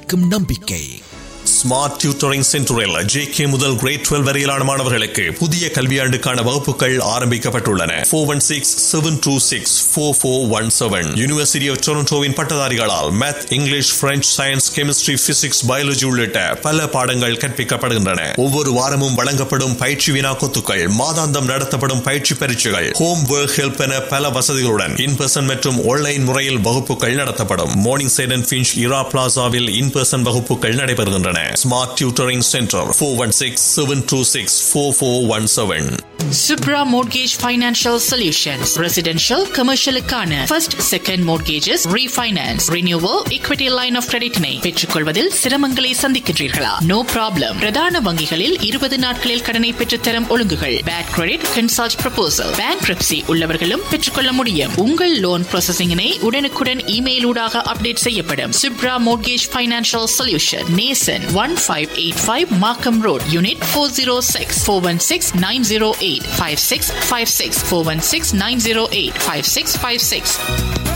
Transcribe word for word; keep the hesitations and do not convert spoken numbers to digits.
அனைவருக்கும் நம்பிக்கை. Smart tutoring சென்டரில் ஜே கே முதல் கிரேட் டுவெல் வரையிலான மாணவர்களுக்கு புதிய கல்வியாண்டுக்கான வகுப்புகள் ஆரம்பிக்கப்பட்டுள்ளன. Four one six seven two six four four one seven university of டொரண்டோவின் பட்டதாரிகளால் math, English, French, science, chemistry, physics, biology உள்ளிட்ட பல பாடங்கள் கற்பிக்கப்படுகின்றன. ஒவ்வொரு வாரமும் வழங்கப்படும் பயிற்சி வினாக்கொத்துக்கள், மாதாந்தம் நடத்தப்படும் பயிற்சி பரீட்சைகள், ஹோம் ஒர்க் ஹெல்ப் என பல வசதிகளுடன் இன் பர்சன் மற்றும் ஆன்லைன் முறையில் வகுப்புகள் நடத்தப்படும். Morning side and Finch Ira பிளாசாவில் in person வகுப்புகள் நடைபெறுகின்றன. Smart Tutoring Center four one six seven two six four four one seven. Subra Mortgage Financial Solutions. Residential, commercial க்கான first, second mortgages, refinance, renewal, equity line of credit னை பெற்றுக்கொள்வதில் சிரமங்களை சந்திக்கின்றீர்களா? No problem. பிரதான வங்கிகளில் இருபது நாட்களில் கடனை பெற்றுத்தரும் ஒழுங்குகள். Bad credit, consult proposal. Bankruptcy உள்ளவர்களும் பெற்றுக்கொள்ள முடியும். உங்கள் லோன் ப்ராசஸிங்கினை உடனுக்குடன் இமெயில் ஊடாக அப்டேட் செய்யப்படும். Subra Mortgage Financial Solution. Nason one five eight five Markham Road, Unit four oh six, four one six nine oh eight five six five six, four one six nine oh eight five six five six.